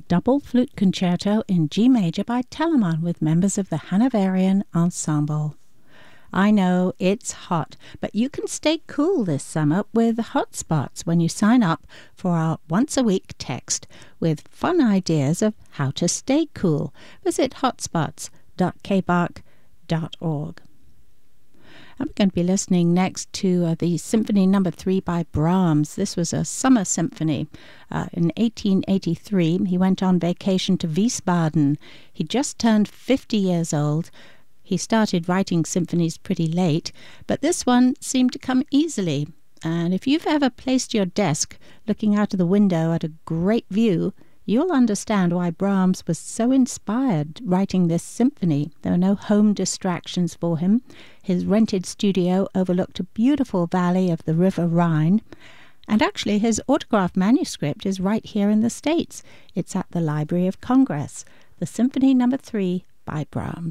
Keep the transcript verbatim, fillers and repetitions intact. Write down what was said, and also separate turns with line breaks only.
double flute concerto in G major by Telemann with members of the Hanoverian Ensemble. I know it's hot, but you can stay cool this summer with Hotspots when you sign up for our once-a-week text with fun ideas of how to stay cool. Visit hotspots dot k b a r c dot org. I'm going to be listening next to uh, the Symphony Number Three by Brahms. This was a summer symphony. Uh, in eighteen eighty-three, he went on vacation to Wiesbaden. He just turned fifty years old. He started writing symphonies pretty late, but this one seemed to come easily. And if you've ever placed your desk looking out of the window at a great view, you'll understand why Brahms was so inspired writing this symphony. There were no home distractions for him. His rented studio overlooked a beautiful valley of the River Rhine. And actually, his autographed manuscript is right here in the States. It's at the Library of Congress. The Symphony Number Three by Brahms.